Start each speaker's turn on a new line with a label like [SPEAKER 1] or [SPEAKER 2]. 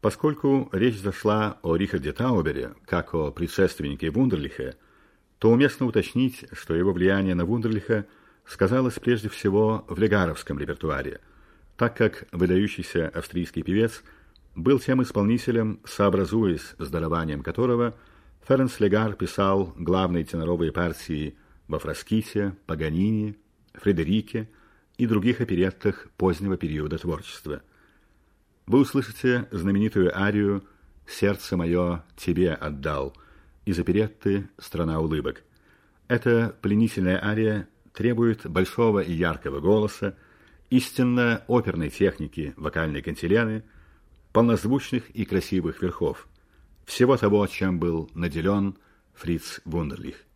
[SPEAKER 1] Поскольку речь зашла о Рихарде Таубере, как о предшественнике Вундерлиха, то уместно уточнить, что его влияние на Вундерлиха сказалось прежде всего в легаровском репертуаре, так как выдающийся австрийский певец был тем исполнителем, сообразуясь с дарованием которого Ференц Легар писал главные теноровые партии во Фраските, Паганини, Фредерике и других опереттах позднего периода творчества. Вы услышите знаменитую арию «Сердце мое тебе отдал» из оперетты «Страна улыбок». Эта пленительная ария требует большого и яркого голоса, истинно оперной техники вокальной кантилены, полнозвучных и красивых верхов, всего того, чем был наделен Фриц Вундерлих.